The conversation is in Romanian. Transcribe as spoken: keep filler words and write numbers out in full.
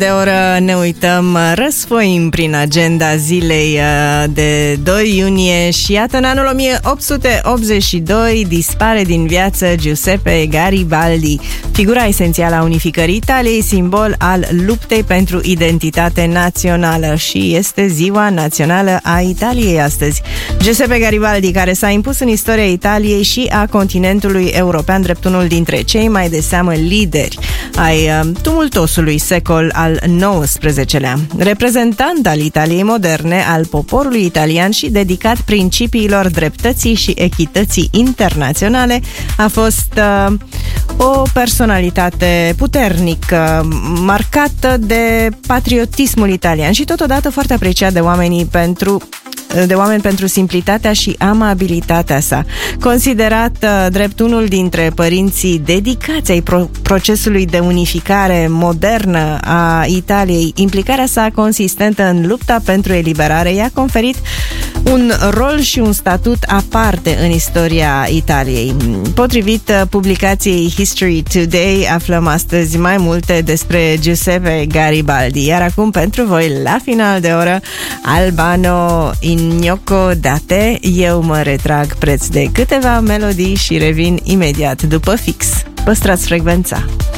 De oră ne uităm, răsfoim prin agenda zilei de doi iunie și iată, în anul o mie opt sute optzeci și doi dispare din viață Giuseppe Garibaldi, figura esențială a unificării Italiei, simbol al luptei pentru identitate națională, și este ziua națională a Italiei astăzi. Giuseppe Garibaldi, care s-a impus în istoria Italiei și a continentului european drept unul dintre cei mai de seamă lideri ai tumultosului secol al nouăsprezecelea, reprezentant al Italiei moderne, al poporului italian și dedicat principiilor dreptății și echității internaționale, a fost uh, o personalitate puternică, marcată de patriotismul italian și totodată foarte apreciat de oamenii pentru de oameni pentru simplitatea și amabilitatea sa. Considerat uh, drept unul dintre părinții dedicați ai pro- procesului de unificare modernă a Italiei, implicarea sa consistentă în lupta pentru eliberare i-a conferit un rol și un statut aparte în istoria Italiei. Potrivit uh, publicației History Today, aflăm astăzi mai multe despre Giuseppe Garibaldi. Iar acum, pentru voi, la final de oră, Albano Ignocco da te. Eu mă retrag preț de câteva melodii și revin imediat după fix. Păstrați frecvența!